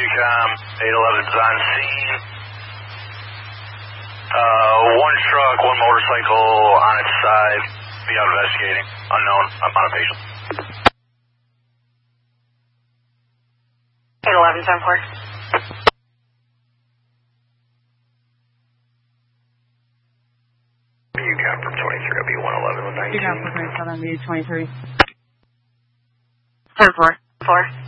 UCOM, 811's on scene. One truck, one motorcycle on its side. Be out investigating. Unknown. I'm on a patient. 811's on port. UCOM from 23, I'll be 111 with 19. UCOM from 27, be 23. 10-4. 4.